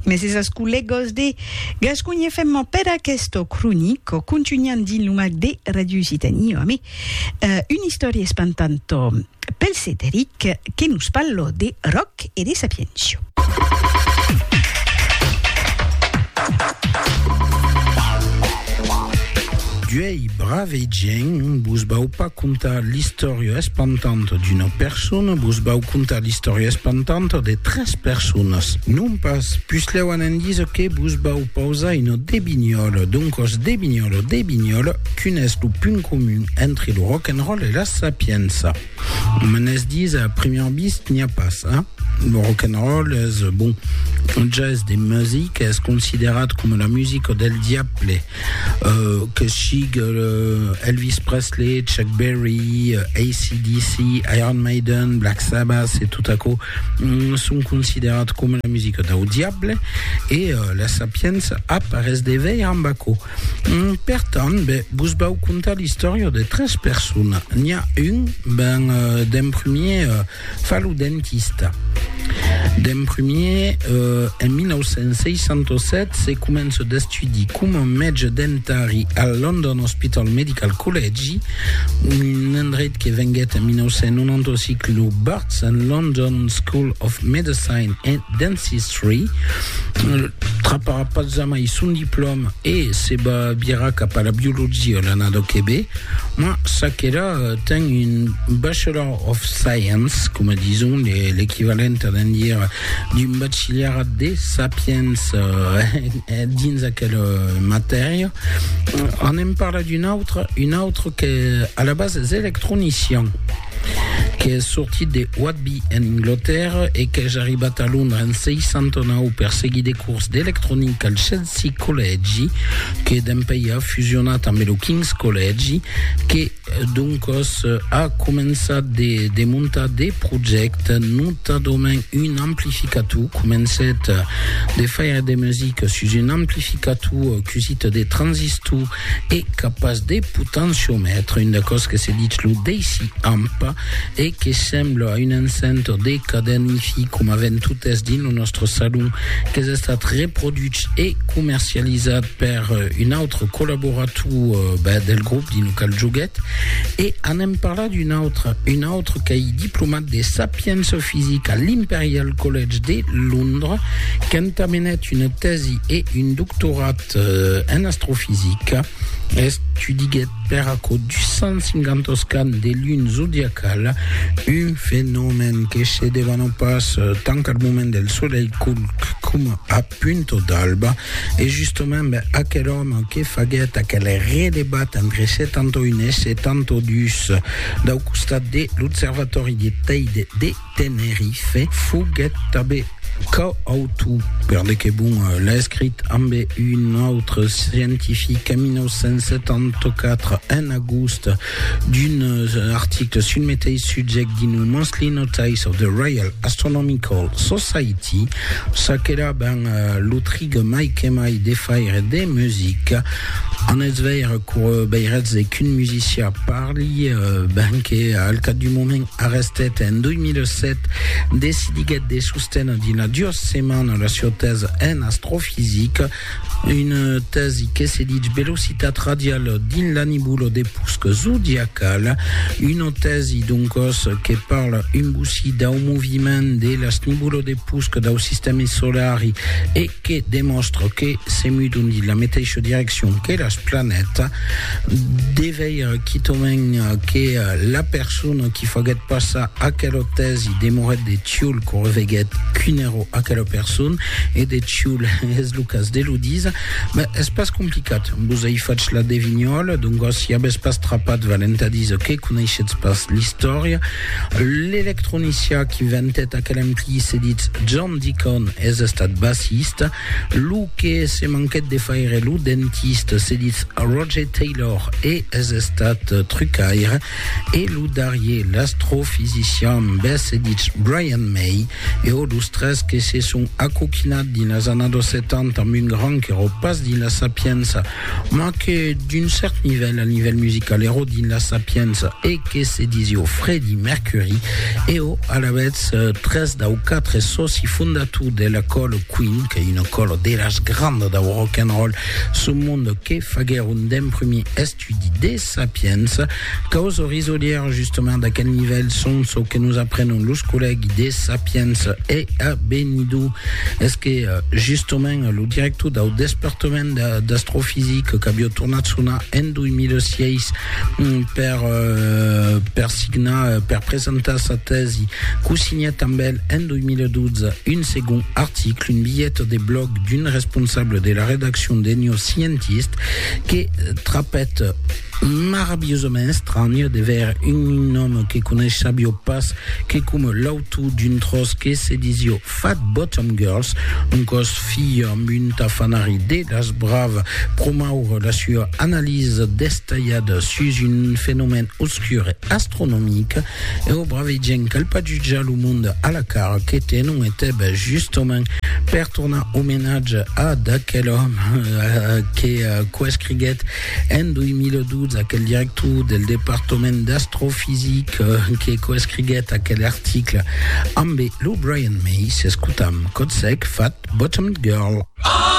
Mais c'est ce que les gosses de Gascogne FM per questo cronico continuano di lumac de Radio Citania, mais une storia spantanto pel Cédric che nous parlo de rock e de sapienza. Duei braveggien, bus bau pas contar l'historia espantante d'une personne, bus bau contar l'historia espantante de 3 persones. Non pas, plus leuan en dise que bus bau pausa une debignole, donc os debignole, qu'unes le punt commun entre le rock'n'roll et la sapienza. Menes dise à première vista n'y a pas, hein? Le rock'n'roll est bon, jazz des musiques est considéré comme la musique del diable, que Chig, Elvis Presley, Chuck Berry, AC/DC, Iron Maiden, Black Sabbath et tout à coup sont considérés comme la musique del diable, et la sapiens apparaît des veilles en baco. Pertant, vous bau contar l'histoire de 13 personnes. Il y a une, d'un premier fallu dentiste. D'un premier, en 1967, c'est commence d'estudi comme metge dentari al London Hospital Medical College, un endroit qui venguet en 1996 le Barts and London School of Medicine and Dentistry. Trapara pas jamais son diplôme et c'est bira cap à la biologie à l'année de Québec. Moi, ça qui est là, t'as une Bachelor of Science, comme disons l'équivalent d'un dire d'une bachelier des sapiens dins à quelle matière. On aime parler une autre qui à la base est électronicien, qui est sorti de Whitby en Angleterre et qui est arrivé à Londres en 609 per seguir des courses d'électronique al Chelsea College, qui est un pays fusionné avec le King's College, qui donc a commencé à monter des projets, notamment un amplificateur, commencé à faire des musiques sur un amplificateur qui cite des transistors et capable de potentiomètre, une des choses que c'est dit le DC Amp, et qui semble à une enceinte décadenifiée comme avait tout dit dans notre salon, qui est reproduite et commercialisée par une autre collaborateur del groupe du local Joguet. Et on aime parler d'une autre qui est diplomate des sapiens physiques à l'Imperial College de Londres, qui a terminé une thèse et une doctorat en astrophysique. Étudié per acco du 150 scan des lunes zodiacales, un phénomène qui se devant passe tant qu'au moment del soleil coule comme à punto d'alba, et justement à quel homme qui faguette à quel relébat entre 71 et 72 dau costat de l'Observatori de Teide de Tenerife, fuguet tabe co-auto, perdez que bon, l'a écrit amb une autre scientifique en 1974 en agosto d'un article sur le métier subject d'une Monthly Notice of the Royal Astronomical Society, ça qu'est là l'autrigue Mike et Mike des faire des musiques en esveir que beirets et qu'une musicien parli qui al cas du moment arresté en 2007 décidé de soutenir d'une dure semaine la sua thèse en astrophysique, une thèse qui se dit velocità radiale din l'anibulo de pusque zodiacal, une thèse donc qui parle un boussi d'un mouvement de l'anibulo de pusque d'un système solaire et qui démontre que c'est mieux de la météo direction que la planète d'éveil qui tombe que la personne qui fait pas ça à quelle thèse il démorait des tioul qu'on reveguette qu'une héros à quelle personne et des tioul es Lucas de l'Udiz, mais espace compliqué. Vous avez fait la devignole, donc si y a espace trapat valenta dise que connaissez espace l'histoire. L'électronicien qui ventait à quel ampli c'est dit John Deacon est stade bassiste, Lou qui se manquait de faire le dentiste c'est dit sedis Roger Taylor et estat trucaire et l'udarier l'astrophysicien sedis Brian May et odustres que se sont acoquinat din las annados 70 amb un grand que repasse din la sapienza ma que d'un cert niveau a nivell musical ero din la sapienza et que se disio Freddie Mercury et a la vez 3 da 4 soci fondatu de l'école Queen que est une école de las grande da rock'n'roll ce monde que faguer un dem premier estudi des sapiens cause risolière justement d'à quel niveau sont ce que nous apprenons los collègues des sapiens et à Benidou est-ce que justement le directeur du département d'astrophysique che abbiamo tornato en 2006 per signa per presentare sa tesi che signa també en 2012 un second article un billet de blog d'une responsable de la rédaction des New Scientist qui trapette meraviglieusement étrange de ver un homme que connaissabio pas que comme l'auto d'une tros que se disio Fat Bottom Girls un cos fille amb un tafanari de las braves promoure la sua analyse détaillade sur un phénomène obscur et astronomique et au brave gent qu'al pas jutjar le monde à la car que non était justement per tornar homenatge a d'aquel homme qui coescriguet en 2012 aquel directeur del département d'astrophysique qui coescriguet aquel article amb lo Brian May s'escutam Codsec Fat Bottom Girl.